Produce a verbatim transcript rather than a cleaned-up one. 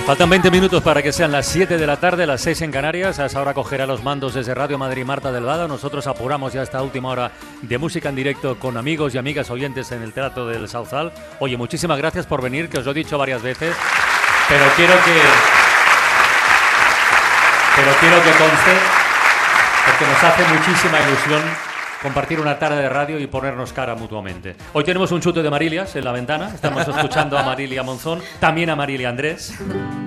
Faltan veinte minutos para que sean las siete de la tarde, las seis en Canarias. A esa hora cogerá los mandos desde Radio Madrid Marta del Vado. Nosotros apuramos ya esta última hora de música en directo con amigos y amigas oyentes en el Teatro del Sauzal. Oye, muchísimas gracias por venir, que os lo he dicho varias veces, pero quiero que... Pero quiero que conste, porque nos hace muchísima ilusión compartir una tarde de radio y ponernos cara mutuamente. Hoy tenemos un chute de Marilias en la ventana. Estamos escuchando a Marilia Monzón, también a Marilia Andrés.